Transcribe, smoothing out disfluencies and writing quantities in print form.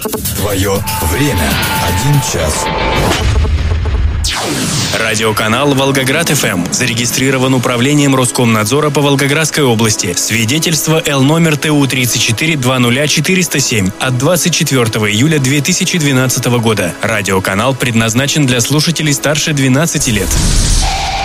Твое время. 1 час. Радиоканал «Волгоград-ФМ» зарегистрирован Управлением Роскомнадзора по Волгоградской области. Свидетельство Л номер ТУ-34-20-407 от 24 июля 2012 года. Радиоканал предназначен для слушателей старше 12 лет.